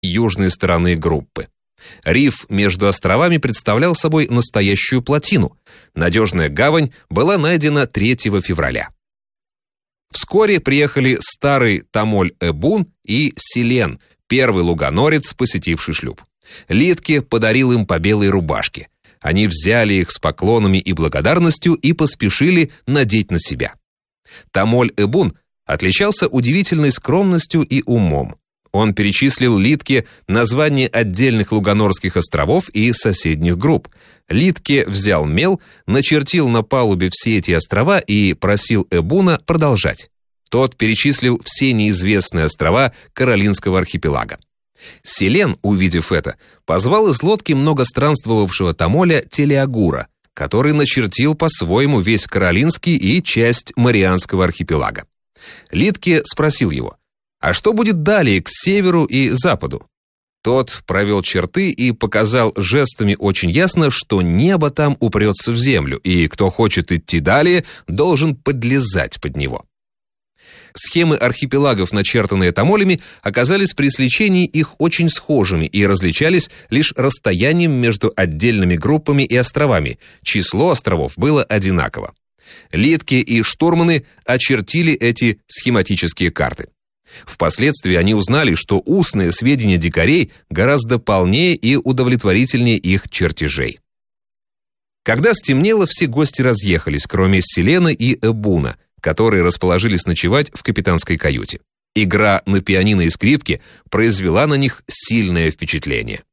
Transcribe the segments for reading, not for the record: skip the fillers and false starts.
южной стороны группы. Риф между островами представлял собой настоящую плотину. Надежная гавань была найдена 3 февраля. Вскоре приехали старый Тамоль-Эбун и Селен, первый луганорец, посетивший шлюп. Литке подарил им по белой рубашке. Они взяли их с поклонами и благодарностью и поспешили надеть на себя. Тамоль-Эбун отличался удивительной скромностью и умом. Он перечислил Литке названия отдельных луганорских островов и соседних групп. Литке взял мел, начертил на палубе все эти острова и просил Эбуна продолжать. Тот перечислил все неизвестные острова Каролинского архипелага. Селен, увидев это, позвал из лодки многостранствовавшего Тамоля Телеагура, который начертил по-своему весь Каролинский и часть Марианского архипелага. Литке спросил его: «А что будет далее к северу и западу?» Тот провел черты и показал жестами очень ясно, что небо там упрется в землю, и кто хочет идти далее, должен подлезать под него. Схемы архипелагов, начертанные Тамолями, оказались при сличении их очень схожими и различались лишь расстоянием между отдельными группами и островами. Число островов было одинаково. Литке и штурманы очертили эти схематические карты. Впоследствии они узнали, что устные сведения дикарей гораздо полнее и удовлетворительнее их чертежей. Когда стемнело, все гости разъехались, кроме Селена и Эбуна, которые расположились ночевать в капитанской каюте. Игра на пианино и скрипке произвела на них сильное впечатление.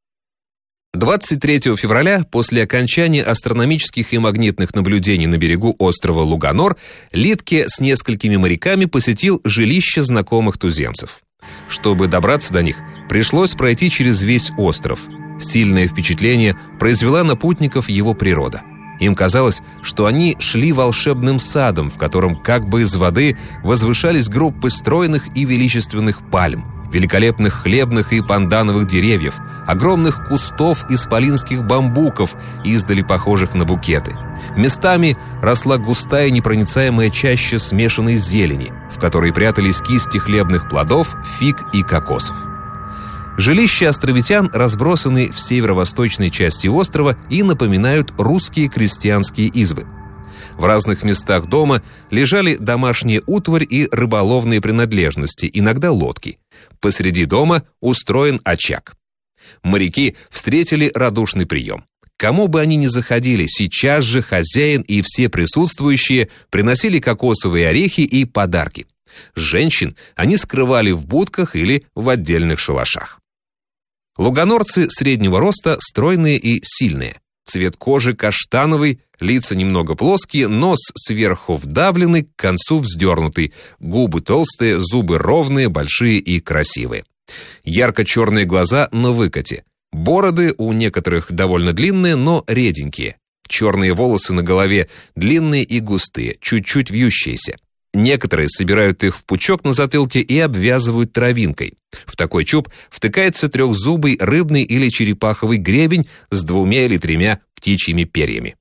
23 февраля, после окончания астрономических и магнитных наблюдений на берегу острова Луганор, Литке с несколькими моряками посетил жилище знакомых туземцев. Чтобы добраться до них, пришлось пройти через весь остров. Сильное впечатление произвела на путников его природа. Им казалось, что они шли волшебным садом, в котором как бы из воды возвышались группы стройных и величественных пальм, великолепных хлебных и пандановых деревьев, огромных кустов исполинских бамбуков, издали похожих на букеты. Местами росла густая непроницаемая чаща смешанной зелени, в которой прятались кисти хлебных плодов, фиг и кокосов. Жилища островитян разбросаны в северо-восточной части острова и напоминают русские крестьянские избы. В разных местах дома лежали домашняя утварь и рыболовные принадлежности, иногда лодки. Посреди дома устроен очаг. Моряки встретили радушный прием. Кому бы они ни заходили, сейчас же хозяин и все присутствующие приносили кокосовые орехи и подарки. Женщин они скрывали в будках или в отдельных шалашах. Луганорцы среднего роста, стройные и сильные. Цвет кожи каштановый, лица немного плоские, нос сверху вдавленный, к концу вздернутый, губы толстые, зубы ровные, большие и красивые. Ярко-черные глаза на выкате. Бороды у некоторых довольно длинные, но реденькие. Черные волосы на голове длинные и густые, чуть-чуть вьющиеся. Некоторые собирают их в пучок на затылке и обвязывают травинкой. В такой чуб втыкается трехзубый рыбный или черепаховый гребень с 2 или 3 птичьими перьями.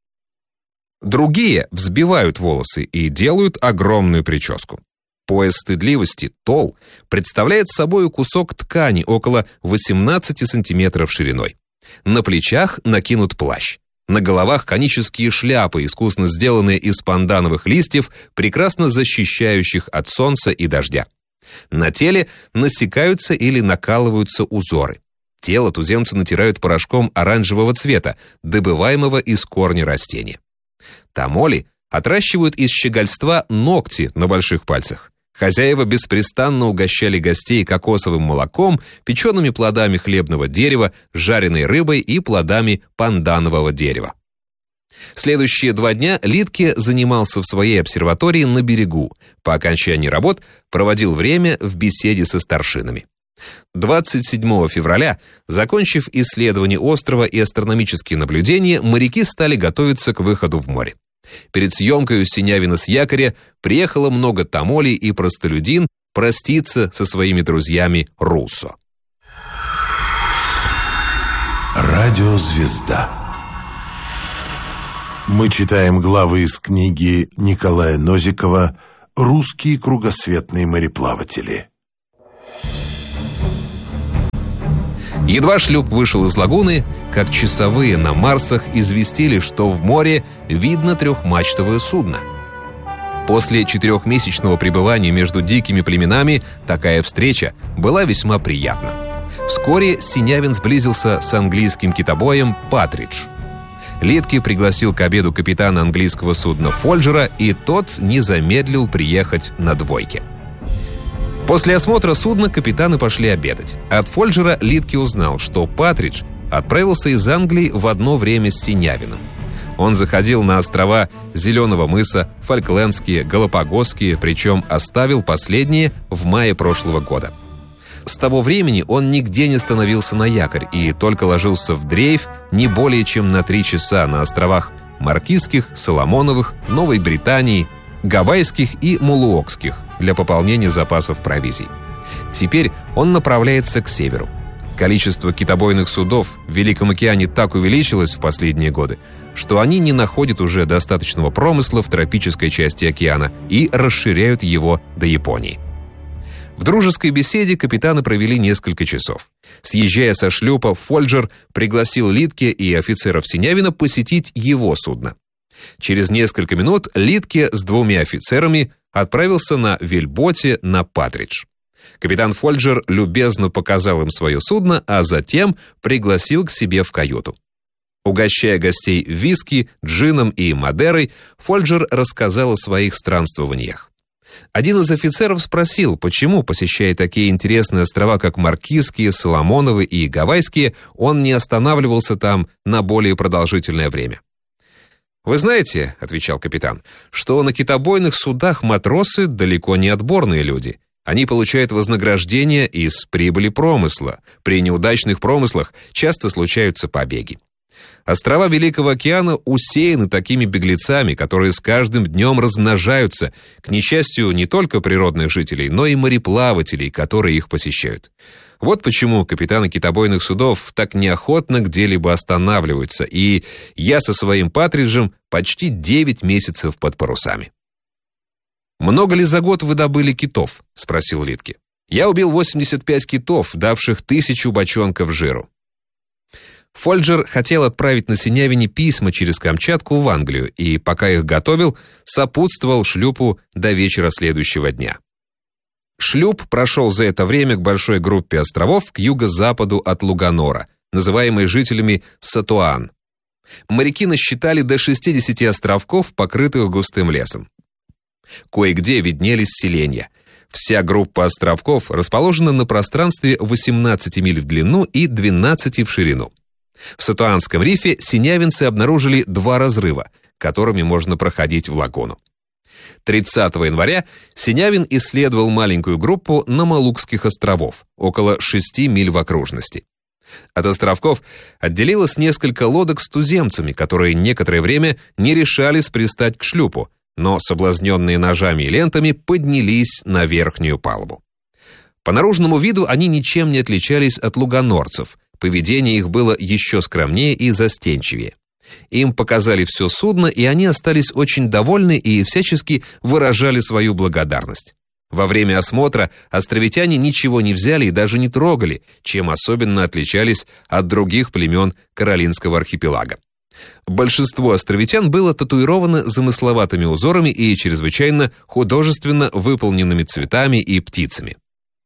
Другие взбивают волосы и делают огромную прическу. Пояс стыдливости, тол, представляет собой кусок ткани около 18 сантиметров шириной. На плечах накинут плащ. На головах конические шляпы, искусно сделанные из пандановых листьев, прекрасно защищающих от солнца и дождя. На теле насекаются или накалываются узоры. Тело туземцы натирают порошком оранжевого цвета, добываемого из корня растения. Тамоли отращивают из щегольства ногти на больших пальцах. Хозяева беспрестанно угощали гостей кокосовым молоком, печеными плодами хлебного дерева, жареной рыбой и плодами панданового дерева. Следующие 2 дня Литке занимался в своей обсерватории на берегу. По окончании работ проводил время в беседе со старшинами. 27 февраля, закончив исследование острова и астрономические наблюдения, моряки стали готовиться к выходу в море. Перед съемкой синявина с якоря приехало много тамолей и простолюдин проститься со своими друзьями Руссо. Радиозвезда. Мы читаем главы из книги Николая Нозикова «Русские кругосветные мореплаватели». Едва шлюп вышел из лагуны, как часовые на Марсах известили, что в море видно трехмачтовое судно. После 4-месячного пребывания между дикими племенами такая встреча была весьма приятна. Вскоре Синявин сблизился с английским китобоем «Патридж». Литке пригласил к обеду капитана английского судна Фольджера, и тот не замедлил приехать на двойке. После осмотра судна капитаны пошли обедать. От Фольджера Литке узнал, что Патридж отправился из Англии в одно время с Синявиным. Он заходил на острова Зеленого мыса, Фолклендские, Галапагосские, причем оставил последние в мае прошлого года. С того времени он нигде не становился на якорь и только ложился в дрейф не более чем на 3 часа на островах Маркизских, Соломоновых, Новой Британии, Гавайских и Молуокских для пополнения запасов провизий. Теперь он направляется к северу. Количество китобойных судов в Великом океане так увеличилось в последние годы, что они не находят уже достаточного промысла в тропической части океана и расширяют его до Японии. В дружеской беседе капитаны провели несколько часов. Съезжая со шлюпа, Фольджер пригласил Литке и офицеров Синявина посетить его судно. Через несколько минут Литке с 2 офицерами отправился на вельботе на Патридж. Капитан Фольджер любезно показал им свое судно, а затем пригласил к себе в каюту. Угощая гостей виски, джином и мадерой, Фольджер рассказал о своих странствованиях. Один из офицеров спросил, почему, посещая такие интересные острова, как Маркизские, Соломоновы и Гавайские, он не останавливался там на более продолжительное время. «Вы знаете, — отвечал капитан, — что на китобойных судах матросы далеко не отборные люди. Они получают вознаграждение из прибыли промысла. При неудачных промыслах часто случаются побеги. Острова Великого океана усеяны такими беглецами, которые с каждым днем размножаются, к несчастью, не только природных жителей, но и мореплавателей, которые их посещают. Вот почему капитаны китобойных судов так неохотно где-либо останавливаются, и я со своим Патриджем почти 9 месяцев под парусами». «Много ли за год вы добыли китов?» — спросил Литке. «Я убил 85 китов, давших 1000 бочонков жиру». Фольджер хотел отправить на Синявине письма через Камчатку в Англию и, пока их готовил, сопутствовал шлюпу до вечера следующего дня. Шлюп прошел за это время к большой группе островов к юго-западу от Луганора, называемой жителями Сатуан. Моряки насчитали до 60 островков, покрытых густым лесом. Кое-где виднелись селения. Вся группа островков расположена на пространстве 18 миль в длину и 12 в ширину. В Сатуанском рифе синявинцы обнаружили 2 разрыва, которыми можно проходить в лагуну. 30 января Синявин исследовал маленькую группу на Молукских островов, около 6 миль в окружности. От островков отделилось несколько лодок с туземцами, которые некоторое время не решались пристать к шлюпу, но, соблазненные ножами и лентами, поднялись на верхнюю палубу. По наружному виду они ничем не отличались от луганорцев. Поведение их было еще скромнее и застенчивее. Им показали все судно, и они остались очень довольны и всячески выражали свою благодарность. Во время осмотра островитяне ничего не взяли и даже не трогали, чем особенно отличались от других племен Каролинского архипелага. Большинство островитян было татуировано замысловатыми узорами и чрезвычайно художественно выполненными цветами и птицами.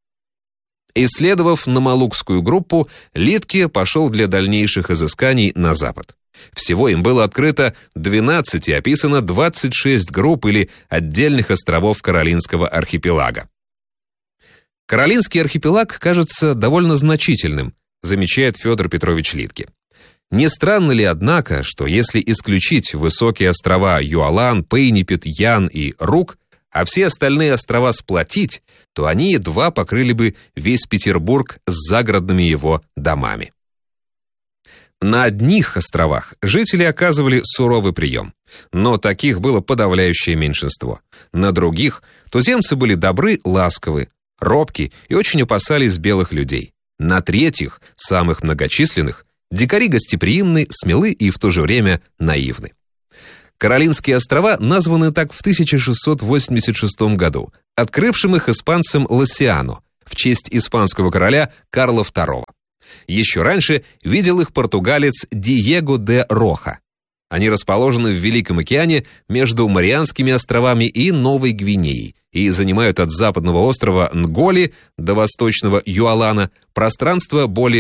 Исследовав Намалукскую группу, Литке пошел для дальнейших изысканий на запад. Всего им было открыто 12 и описано 26 групп или отдельных островов Каролинского архипелага. Каролинский архипелаг кажется довольно значительным, замечает Федор Петрович Литке. Не странно ли, однако, что если исключить высокие острова Юалан, Пейнипет, Ян и Рук, а все остальные острова сплотить, то они едва покрыли бы весь Петербург с загородными его домами. На одних островах жители оказывали суровый прием, но таких было подавляющее меньшинство. На других туземцы были добры, ласковы, робки и очень опасались белых людей. На третьих, самых многочисленных, дикари гостеприимны, смелы и в то же время наивны. Каролинские острова названы так в 1686 году, открывшим их испанцем Лосиано в честь испанского короля Карла II. Еще раньше видел их португалец Диего де Роха. Они расположены в Великом океане между Марианскими островами и Новой Гвинеей и занимают от западного острова Нголи до восточного Юалана пространство более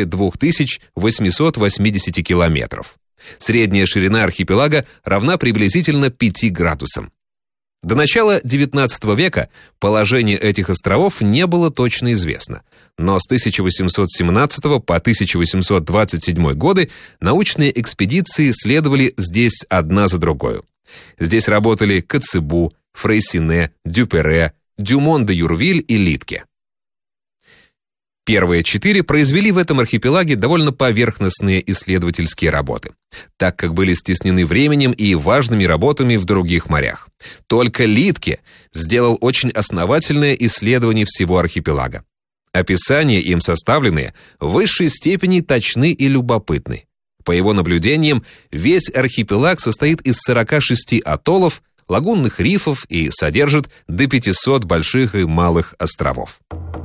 2880 километров. Средняя ширина архипелага равна приблизительно 5 градусам. До начала XIX века положение этих островов не было точно известно, но с 1817 по 1827 годы научные экспедиции следовали здесь одна за другой. Здесь работали Коцебу, Фрейсине, Дюперре, Дюмон де Юрвиль и Литке. Первые 4 произвели в этом архипелаге довольно поверхностные исследовательские работы, так как были стеснены временем и важными работами в других морях. Только Литке сделал очень основательное исследование всего архипелага. Описания им составленные в высшей степени точны и любопытны. По его наблюдениям, весь архипелаг состоит из 46 атоллов, лагунных рифов и содержит до 500 больших и малых островов.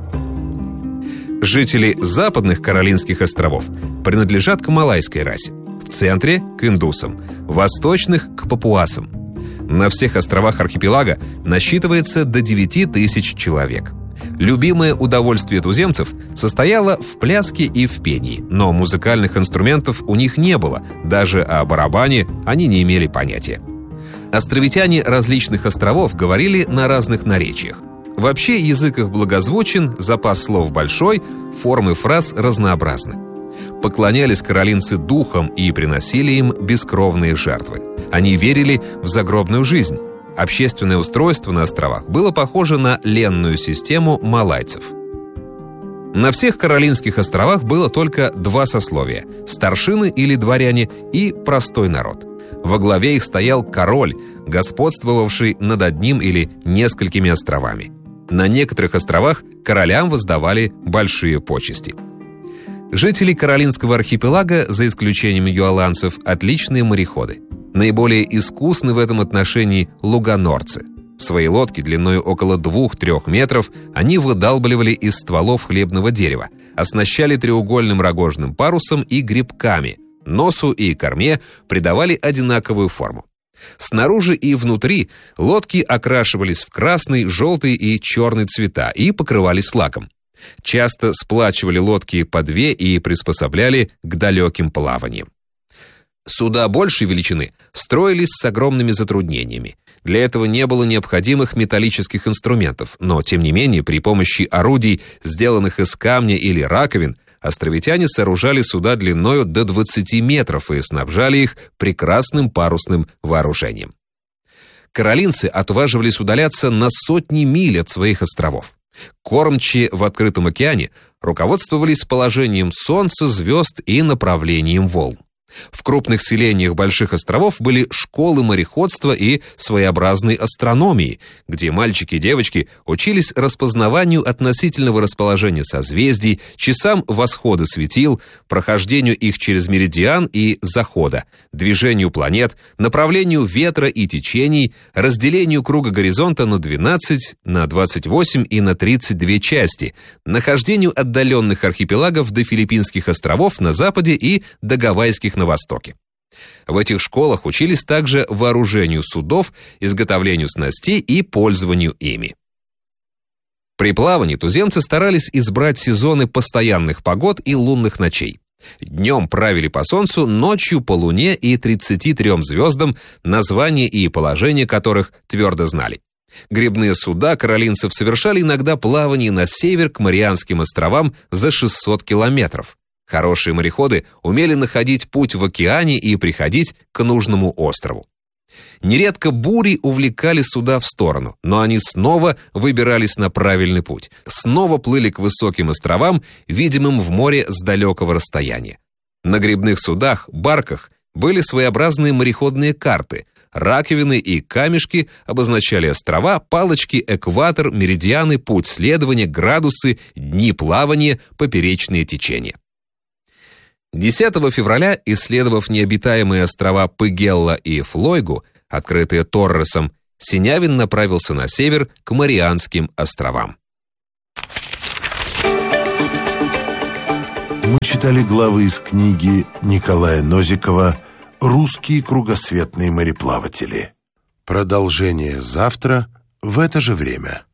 Жители западных Каролинских островов принадлежат к малайской расе, в центре – к индусам, в восточных – к папуасам. На всех островах архипелага насчитывается до 9000 человек. Любимое удовольствие туземцев состояло в пляске и в пении, но музыкальных инструментов у них не было, даже о барабане они не имели понятия. Островитяне различных островов говорили на разных наречиях. Вообще язык их благозвучен, запас слов большой, формы фраз разнообразны. Поклонялись каролинцы духам и приносили им бескровные жертвы. Они верили в загробную жизнь. Общественное устройство на островах было похоже на ленную систему малайцев. На всех Каролинских островах было только 2 сословия – старшины или дворяне и простой народ. Во главе их стоял король, господствовавший над одним или несколькими островами. На некоторых островах королям воздавали большие почести. Жители Каролинского архипелага, за исключением юаланцев, отличные мореходы. Наиболее искусны в этом отношении луганорцы. Свои лодки длиной около 2-3 метров они выдалбливали из стволов хлебного дерева, оснащали треугольным рогожным парусом и гребками, носу и корме придавали одинаковую форму. Снаружи и внутри лодки окрашивались в красный, желтый и черный цвета и покрывались лаком. Часто сплачивали лодки по 2 и приспособляли к далеким плаваниям. Суда большей величины строились с огромными затруднениями. Для этого не было необходимых металлических инструментов, но, тем не менее, при помощи орудий, сделанных из камня или раковин, островитяне сооружали суда длиною до 20 метров и снабжали их прекрасным парусным вооружением. Каролинцы отваживались удаляться на сотни миль от своих островов. Кормчие в открытом океане руководствовались положением солнца, звезд и направлением волн. В крупных селениях больших островов были школы мореходства и своеобразной астрономии, где мальчики и девочки учились распознаванию относительного расположения созвездий, часам восхода светил, прохождению их через меридиан и захода, движению планет, направлению ветра и течений, разделению круга горизонта на 12, на 28 и на 32 части, нахождению отдаленных архипелагов до Филиппинских островов на западе и до Гавайских на востоке. В этих школах учились также вооружению судов, изготовлению снастей и пользованию ими. При плавании туземцы старались избрать сезоны постоянных погод и лунных ночей. Днем правили по солнцу, ночью по луне и 33 звездам, названия и положение которых твердо знали. Гребные суда каролинцев совершали иногда плавание на север к Марианским островам за 600 километров. Хорошие мореходы умели находить путь в океане и приходить к нужному острову. Нередко бури увлекали суда в сторону, но они снова выбирались на правильный путь, снова плыли к высоким островам, видимым в море с далекого расстояния. На гребных судах, барках были своеобразные мореходные карты. Раковины и камешки обозначали острова, палочки, экватор, меридианы, путь следования, градусы, дни плавания, поперечные течения. 10 февраля, исследовав необитаемые острова Пыгелла и Флойгу, открытые Торресом, Синявин направился на север к Марианским островам. Мы читали главы из книги Николая Нозикова «Русские кругосветные мореплаватели». Продолжение завтра в это же время.